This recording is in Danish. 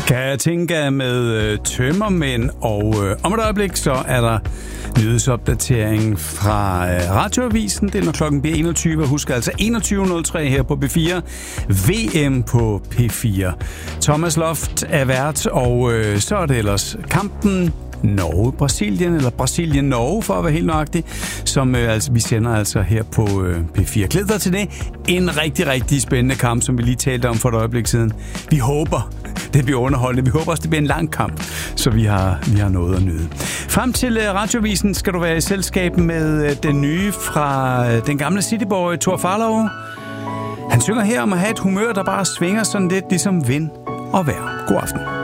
Katinka med tømmermænd, og om et øjeblik så er der nyhedsopdatering fra Radioavisen. Det er når klokken bliver 21, husk altså 21.03 her på P4. VM på P4. Thomas Loft er vært, og så er det ellers kampen Norge-Brasilien, eller Brasilien-Norge, for at være helt nøjagtig, som vi sender altså her på P4. Glæd dig til det. En rigtig, rigtig spændende kamp, som vi lige talte om for et øjeblik siden. Vi håber, det bliver underholdende. Vi håber også, det bliver en lang kamp, så vi har noget at nyde. Frem til Radioavisen skal du være i selskab med den nye fra den gamle cityboy, Thor Farlov. Han synger her om at have et humør, der bare svinger sådan lidt ligesom vind og vejr. God aften.